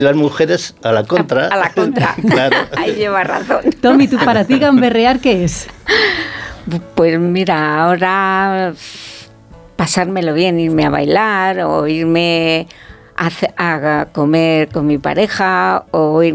Las mujeres a la contra. A la contra. Claro. Ahí lleva razón. Tommy, ¿tú para ti gamberrear qué es? Pues mira, ahora pasármelo bien, irme a bailar o irme a comer con mi pareja o irme